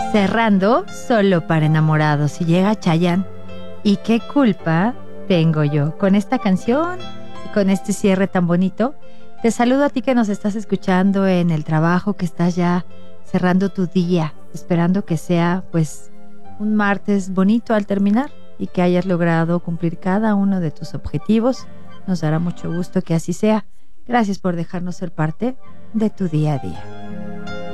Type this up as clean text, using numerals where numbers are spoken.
cerrando Solo para Enamorados y llega Chayanne. ¿Y qué culpa tengo yo con esta canción y con este cierre tan bonito? Te saludo a ti que nos estás escuchando en el trabajo, que estás ya cerrando tu día, esperando que sea pues un martes bonito al terminar y que hayas logrado cumplir cada uno de tus objetivos. Nos dará mucho gusto que así sea. Gracias por dejarnos ser parte de tu día a día.